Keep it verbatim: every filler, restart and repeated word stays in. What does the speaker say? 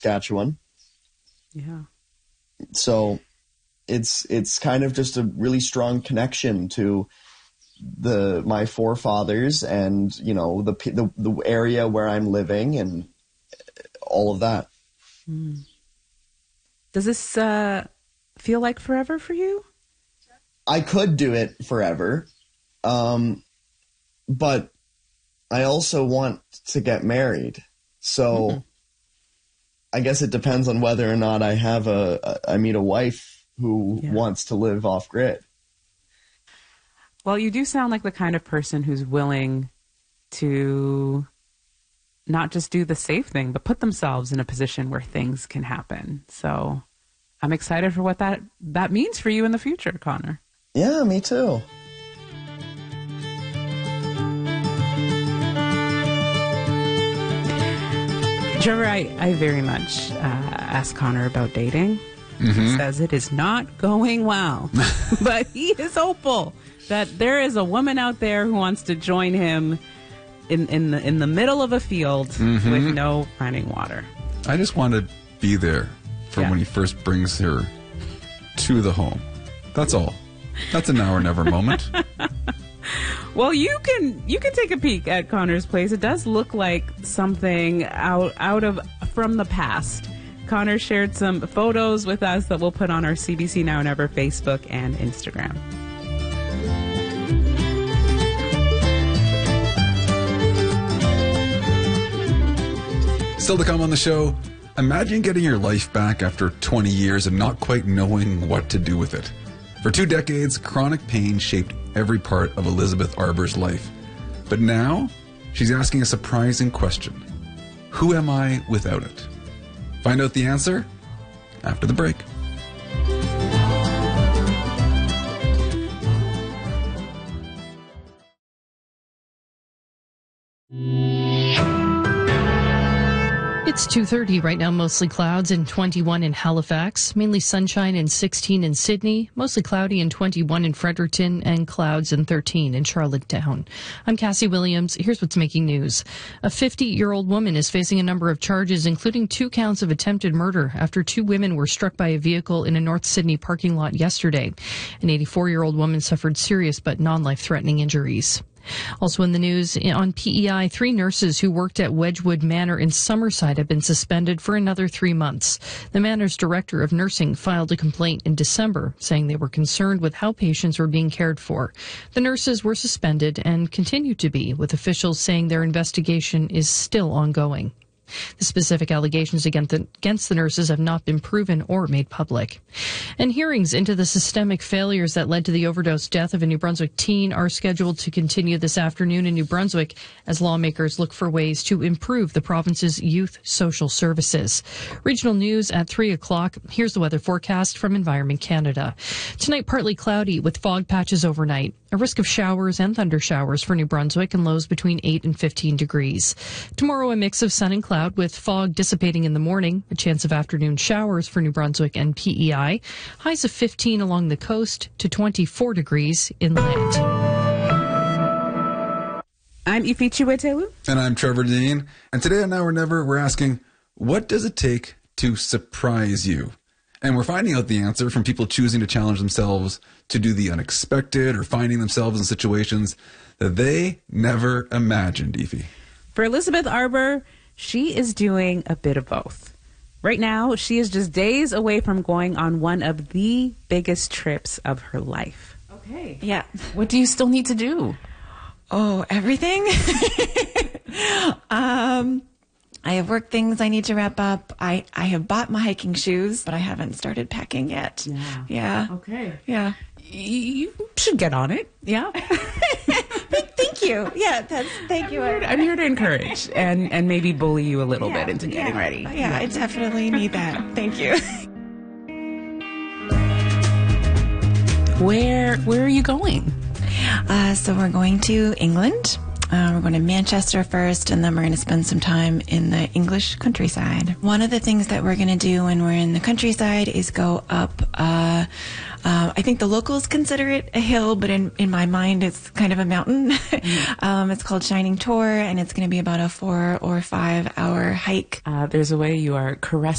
Saskatchewan. Yeah. So it's it's kind of just a really strong connection to the my forefathers and, you know, the the, the area where I'm living and all of that. Mm. Does this uh, feel like forever for you? I could do it forever, um, but I also want to get married. So mm-hmm. I guess it depends on whether or not I have a, a I meet a wife who yeah. wants to live off grid. Well, you do sound like the kind of person who's willing to not just do the safe thing, but put themselves in a position where things can happen. So I'm excited for what that, that means for you in the future, Connor. Yeah, me too. Trevor, I, I very much uh, asked Connor about dating. Mm-hmm. He says it is not going well, but he is hopeful that there is a woman out there who wants to join him in, in the in the middle of a field mm-hmm. with no running water. I just want to be there for yeah. when he first brings her to the home. That's all. That's a now or never moment. Well, you can you can take a peek at Connor's place. It does look like something out out of from the past. Connor shared some photos with us that we'll put on our C B C Now and Ever Facebook and Instagram. Still to come on the show, imagine getting your life back after twenty years and not quite knowing what to do with it. For two decades, chronic pain shaped every part of Elizabeth Arbour's life. But now, she's asking a surprising question. Who am I without it? Find out the answer after the break. It's two thirty right now, mostly clouds and twenty-one in Halifax, mainly sunshine and sixteen in Sydney, mostly cloudy and twenty-one in Fredericton, and clouds and thirteen in Charlottetown. I'm Cassie Williams. Here's what's making news. A fifty-year-old woman is facing a number of charges, including two counts of attempted murder after two women were struck by a vehicle in a North Sydney parking lot yesterday. An eighty-four-year-old woman suffered serious but non-life-threatening injuries. Also in the news, on P E I, three nurses who worked at Wedgwood Manor in Summerside have been suspended for another three months. The Manor's director of nursing filed a complaint in December, saying they were concerned with how patients were being cared for. The nurses were suspended and continue to be, with officials saying their investigation is still ongoing. The specific allegations against the, against the nurses have not been proven or made public. And hearings into the systemic failures that led to the overdose death of a New Brunswick teen are scheduled to continue this afternoon in New Brunswick as lawmakers look for ways to improve the province's youth social services. Regional news at three o'clock. Here's the weather forecast from Environment Canada. Tonight, partly cloudy with fog patches overnight. A risk of showers and thunder showers for New Brunswick and lows between eight and fifteen degrees. Tomorrow, a mix of sun and cloud with fog dissipating in the morning. A chance of afternoon showers for New Brunswick and P E I. Highs of fifteen along the coast to twenty-four degrees inland. I'm Ife Chiwetelu. And I'm Trevor Dean. And today on Now or Never, we're asking, what does it take to surprise you? And we're finding out the answer from people choosing to challenge themselves to do the unexpected or finding themselves in situations that they never imagined, Ify. For Elizabeth Arbour, she is doing a bit of both. Right now, she is just days away from going on one of the biggest trips of her life. Okay. Yeah. What do you still need to do? Oh, everything. um... I have work things I need to wrap up. I, I have bought my hiking shoes, but I haven't started packing yet. Yeah. Yeah. Okay. Yeah. You should get on it. Yeah. Thank you. Yeah, that's, thank I'm you. Here to, I'm here to encourage and, and maybe bully you a little yeah, bit into getting yeah, ready. Yeah, yeah, I definitely need that. Thank you. Where, where are you going? Uh, so we're going to England. Uh, we're going to Manchester first, and then we're going to spend some time in the English countryside. One of the things that we're going to do when we're in the countryside is go up, uh, uh, I think the locals consider it a hill, but in, in my mind it's kind of a mountain. Mm. um, it's called Shining Tor, and it's going to be about a four or five hour hike. Uh, there's a way you are caressing